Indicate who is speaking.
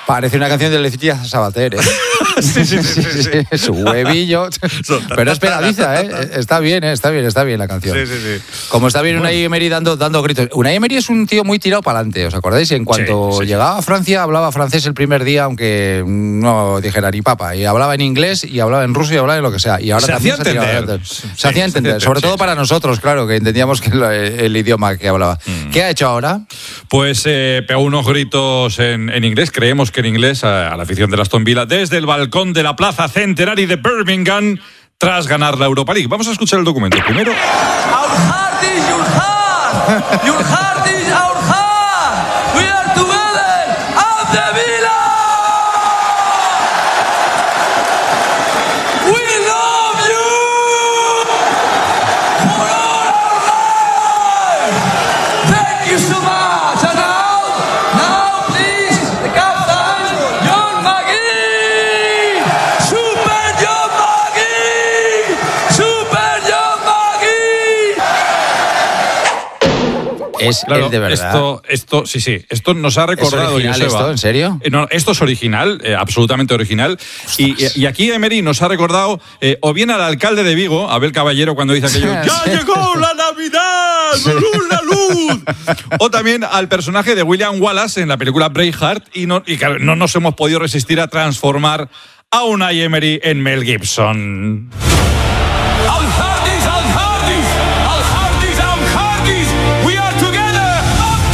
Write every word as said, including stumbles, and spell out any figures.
Speaker 1: Parece una canción de Leticia Sabater, ¿eh?
Speaker 2: sí, sí, sí, sí, sí.
Speaker 1: Su huevillo. Pero es pegadiza, ¿eh? Está bien, ¿eh? Está bien, está bien la canción.
Speaker 2: Sí, sí, sí.
Speaker 1: Como está bien Unai Emery dando, dando gritos. Unai Emery es un tío muy tirado para adelante, ¿os acordáis? En cuanto
Speaker 2: sí, sí.
Speaker 1: llegaba a Francia, hablaba francés el primer día, aunque no dijera ni papa. Y hablaba en inglés, y hablaba en ruso, y hablaba en lo que sea. Y ahora
Speaker 2: se
Speaker 1: también
Speaker 2: hacía
Speaker 1: se,
Speaker 2: entender.
Speaker 1: se,
Speaker 2: Sí,
Speaker 1: se hacía entender.
Speaker 2: sí,
Speaker 1: Sobre
Speaker 2: sí,
Speaker 1: todo
Speaker 2: sí.
Speaker 1: para nosotros, claro, que entendíamos que el, el idioma que hablaba. Mm. ¿Qué ha hecho ahora?
Speaker 2: Pues eh, pegó unos gritos en, en inglés, creemos que en inglés, a, a la afición de Aston Villa, desde el balcón de la Plaza Centenary de Birmingham, tras ganar la Europa League. Vamos a escuchar el documento. Primero...
Speaker 3: Our heart is your heart. Your heart is our heart. We are together. Up the Villa. We love you. For all our life. Thank you so much. And now, now please, the captain, John McGee. Super John McGee. Super John McGee.
Speaker 1: Es
Speaker 2: Claro,
Speaker 1: el de verdad.
Speaker 2: Esto, esto, sí, sí, esto nos ha recordado.
Speaker 1: ¿Es original
Speaker 2: Joseba.
Speaker 1: esto? ¿En serio?
Speaker 2: Eh, no, esto es original, eh, absolutamente original. Y, y aquí Emery nos ha recordado eh, o bien al alcalde de Vigo, Abel Caballero, cuando dice aquello, ¡ya
Speaker 1: Sí.
Speaker 2: llegó la Navidad!
Speaker 1: Sí.
Speaker 2: ¡Luz, la luz! O también al personaje de William Wallace en la película Braveheart, y no, y claro, no nos hemos podido resistir a transformar a Unai Emery en Mel Gibson.